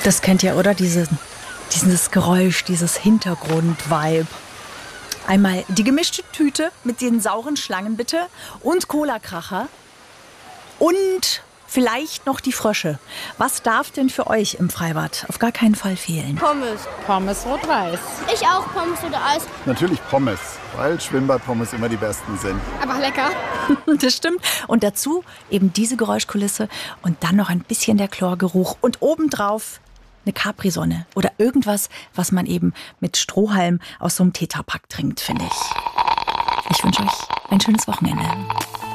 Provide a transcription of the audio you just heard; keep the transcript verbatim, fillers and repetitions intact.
Das kennt ihr, oder? Diese, dieses Geräusch, dieses Hintergrund-Vibe. Einmal die gemischte Tüte mit den sauren Schlangen bitte und Cola-Kracher und vielleicht noch die Frösche. Was darf denn für euch im Freibad auf gar keinen Fall fehlen? Pommes. Pommes rot-weiß. Ich auch Pommes oder Eis. Natürlich Pommes, weil Schwimmbad-Pommes immer die besten sind. Aber lecker. Das stimmt. Und dazu eben diese Geräuschkulisse und dann noch ein bisschen der Chlorgeruch und obendrauf eine Capri-Sonne oder irgendwas, was man eben mit Strohhalm aus so einem Tetrapack trinkt, finde ich. Ich wünsche euch ein schönes Wochenende.